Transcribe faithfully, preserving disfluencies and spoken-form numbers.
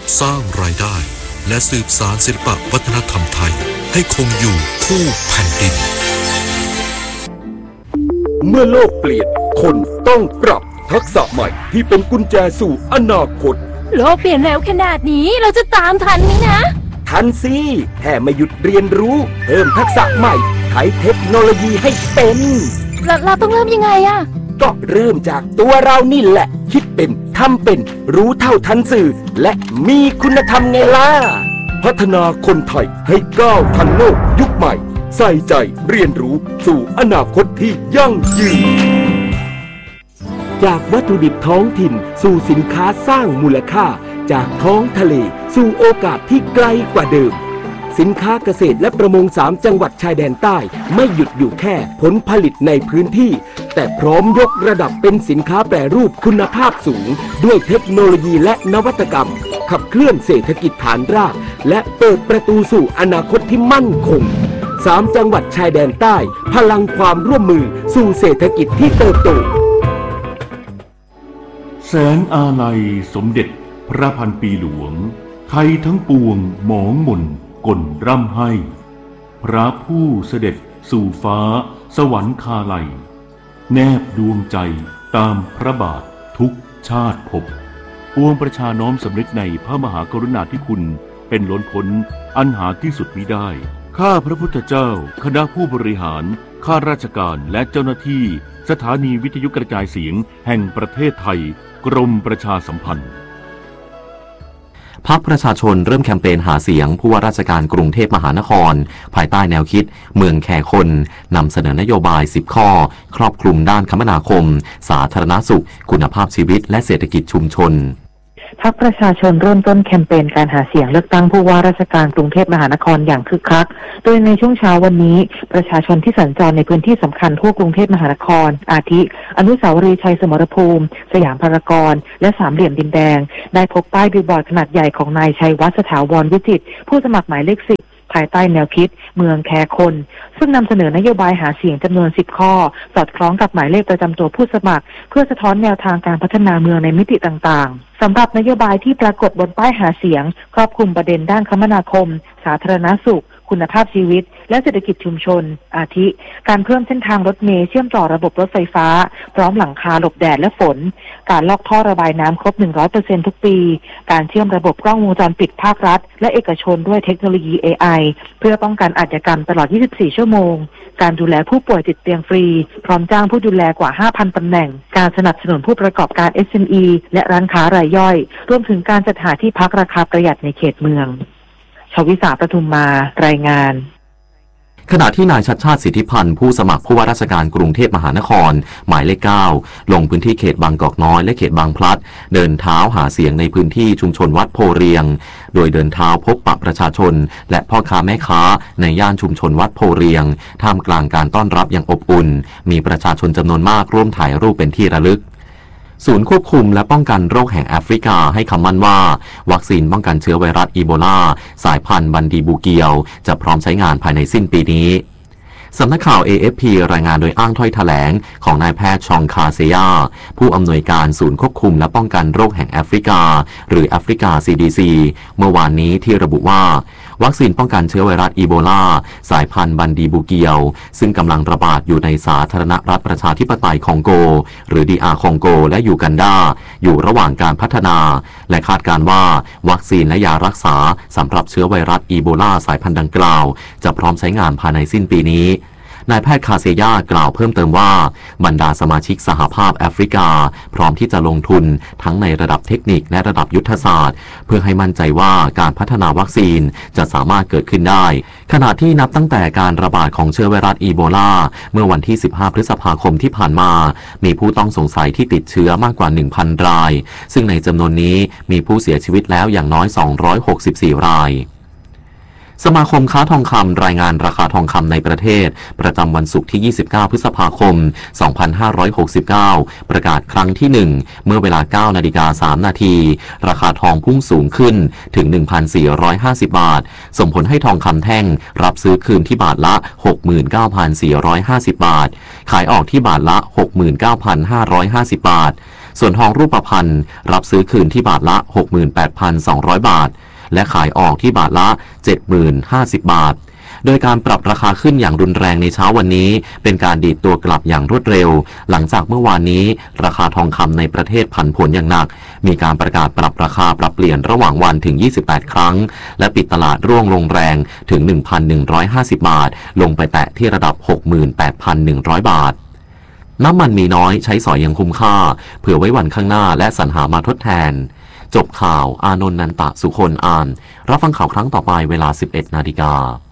สร้างรายได้และสืบสานศิลปวัฒนธรรมไทยให้คงอยู่คู่แผ่นดินเมื่อโลกเปลี่ยนคนต้องปรับทักษะใหม่ที่เป็นกุญแจสู่อนาคตโลกเปลี่ยนแล้วขนาดนี้เราจะตามทันไหมนะทันสิแค่ไม่หยุดเรียนรู้เพิ่มทักษะใหม่ใช้เทคโนโลยีให้เป็นเราเราต้องเริ่มยังไงอะก็เริ่มจากตัวเรานี่แหละคิดเป็นทำเป็นรู้เท่าทันสื่อและมีคุณธรรมไงล่ะพัฒนาคนไทยให้ก้าวทันโลกยุคใหม่ใส่ใจเรียนรู้สู่อนาคตที่ยั่งยืนจากวัตถุดิบท้องถิ่นสู่สินค้าสร้างมูลค่าจากท้องทะเลสู่โอกาสที่ไกลกว่าเดิมสินค้าเกษตรและประมงสามจังหวัดชายแดนใต้ไม่หยุดอยู่แค่ผลผลิตในพื้นที่แต่พร้อมยกระดับเป็นสินค้าแปรรูปคุณภาพสูงด้วยเทคโนโลยีและนวัตกรรมขับเคลื่อนเศรษฐกิจฐานรากและเปิดประตูสู่อนาคตที่มั่นคงสามจังหวัดชายแดนใต้พลังความร่วมมือสู่เศรษฐกิจที่เติบโตแสนอาลัยสมเด็จพระพันปีหลวงไทยทั้งปวงหมองหม่นกลร่ำให้พระผู้เสด็จสู่ฟ้าสวรรคาลัยแนบดวงใจตามพระบาททุกชาติภพปวงประชาน้อมสำนึกในพระมหากรุณาธิคุณเป็นล้นพ้นอันหาที่สุดมิได้ข้าพระพุทธเจ้าคณะผู้บริหารข้าราชการและเจ้าหน้าที่สถานีวิทยุกระจายเสียงแห่งประเทศไทยกรมประชาสัมพันธ์พรรคประชาชนเริ่มแคมเปญหาเสียงผู้ว่าราชการกรุงเทพมหานครภายใต้แนวคิดเมืองแคร์คนนำเสนอนโยบายสิบข้อครอบคลุมด้านคมนาคมสาธารณสุขคุณภาพชีวิตและเศรษฐกิจชุมชนพรรคประชาชนเริ่มต้นแคมเปญการหาเสียงเลือกตั้งผู้ว่าราชการกรุงเทพมหานครอย่างคึกคักโดยในช่วงเช้าวันนี้ประชาชนที่สัญจรในพื้นที่สำคัญทั่วกรุงเทพมหานครอาทิอนุสาวรีย์ชัยสมรภูมิสยามพารากอนและสามเหลี่ยมดินแดงได้พบป้ายบิลบอร์ดขนาดใหญ่ของนายชัยวัฒน์สถาวรวิจิตรผู้สมัครหมายเลขสิบภายใต้แนวคิดเมืองแคร์คนซึ่งนำเสนอนโยบายหาเสียงจำนวนสิบข้อสอดคล้องกับหมายเลขประจำตัวผู้สมัครเพื่อสะท้อนแนวทางการพัฒนาเมืองในมิติต่างๆสำหรับนโยบายที่ปรากฏบนป้ายหาเสียงครอบคลุมประเด็นด้านคมนาคมสาธารณสุขคุณภาพชีวิตและเศรษฐกิจชุมชนอาทิการเพิ่มเส้นทางรถเมล์เชื่อมต่อระบบรถไฟฟ้าพร้อมหลังคาหลบแดดและฝนการลอกท่อระบายน้ำครบ หนึ่งร้อยเปอร์เซ็นต์ ทุกปีการเชื่อมระบบกล้องวงจรปิดภาครัฐและเอกชนด้วยเทคโนโลยี เอ ไอ เพื่อป้องกันอาชญากรรมตลอดยี่สิบสี่ชั่วโมงการดูแลผู้ป่วยติดเตียงฟรีพร้อมจ้างผู้ดูแลกว่า ห้าพัน ตำแหน่งการสนับสนุนผู้ประกอบการ เอส เอ็ม อี และร้านค้ารายย่อยรวมถึงการจัดหาที่พักราคาประหยัดในเขตเมืองชวิสาประทุมมารายงานขณะที่นายชัชชาติสิทธิพันธ์ผู้สมัครผู้ว่าราชการกรุงเทพมหานครหมายเลขเก้าลงพื้นที่เขตบางกอกน้อยและเขตบางพลัดเดินเท้าหาเสียงในพื้นที่ชุมชนวัดโพเรียงโดยเดินเท้าพบปะประชาชนและพ่อค้าแม่ค้าในย่านชุมชนวัดโพเรียงท่ามกลางการต้อนรับอย่างอบอุ่นมีประชาชนจำนวนมากร่วมถ่ายรูปเป็นที่ระลึกศูนย์ควบคุมและป้องกันโรคแห่งแอฟริกาให้คำมั่นว่าวัคซีนป้องกันเชื้อไวรัสอีโบลาสายพันธุ์บันดีบูเกียวจะพร้อมใช้งานภายในสิ้นปีนี้สำนักข่าว เอ เอฟ พี รายงานโดยอ้างถ้อยแถลงของนายแพทย์ชองคาเซียผู้อำนวยการศูนย์ควบคุมและป้องกันโรคแห่งแอฟริกาหรือแอฟริกา ซี ดี ซี เมื่อวานนี้ที่ระบุว่าวัคซีนป้องกันเชื้อไวรัสอีโบลาสายพันธุ์บันดีบูเกียวซึ่งกำลังระบาดอยู่ในสาธารณรัฐประชาธิปไตยคองโกหรือ ดี อาร์ คองโกและยูกันดาอยู่ระหว่างการพัฒนาและคาดการณ์ว่าวัคซีนและยารักษาสำหรับเชื้อไวรัสอีโบลาสายพันธุ์ดังกล่าวจะพร้อมใช้งานภายในสิ้นปีนี้นายแพทย์คาเซย่ากล่าวเพิ่มเติมว่าบรรดาสมาชิกสหภาพแอฟริกาพร้อมที่จะลงทุนทั้งในระดับเทคนิคและระดับยุทธศาสตร์เพื่อให้มั่นใจว่าการพัฒนาวัคซีนจะสามารถเกิดขึ้นได้ขณะที่นับตั้งแต่การระบาดของเชื้อไวรัสอีโบลาเมื่อวันที่สิบห้าพฤษภาคมที่ผ่านมามีผู้ต้องสงสัยที่ติดเชื้อมากกว่า หนึ่งพัน รายซึ่งในจำนวนนี้มีผู้เสียชีวิตแล้วอย่างน้อยสองร้อยหกสิบสี่รายสมาคมค้าทองคำรายงานราคาทองคำในประเทศประจำวันศุกร์ที่ยี่สิบเก้าพฤษภาคมสองพันห้าร้อยหกสิบเก้าประกาศครั้งที่หนึ่งเมื่อเวลา เก้านาฬิกาสามนาทีราคาทองพุ่งสูงขึ้นถึง หนึ่งพันสี่ร้อยห้าสิบ บาทส่งผลให้ทองคำแท่งรับซื้อคืนที่บาทละ หกหมื่นเก้าพันสี่ร้อยห้าสิบ บาทขายออกที่บาทละ หกหมื่นเก้าพันห้าร้อยห้าสิบ บาทส่วนทองรูปพรรณรับซื้อคืนที่บาทละ หกหมื่นแปดพันสองร้อย บาทและขายออกที่บาทละ เจ็ดหมื่นห้าสิบ บาทโดยการปรับราคาขึ้นอย่างรุนแรงในเช้าวันนี้เป็นการดีดตัวกลับอย่างรวดเร็วหลังจากเมื่อวานนี้ราคาทองคำในประเทศผันผวนอย่างหนักมีการประกาศปรับราคาปรับเปลี่ยนระหว่างวันถึงยี่สิบแปดครั้งและปิดตลาดร่วงลงแรงถึง หนึ่งพันหนึ่งร้อยห้าสิบ บาทลงไปแตะที่ระดับ หกหมื่นแปดพันหนึ่งร้อย บาทน้ำมันมีน้อยใช้สอยอย่างคุ้มค่าเผื่อไว้วันข้างหน้าและสรรหามาทดแทนจบข่าวอานนท์ นันตะสุคนอ่านรับฟังข่าวครั้งต่อไปเวลา สิบเอ็ดนาฬิกา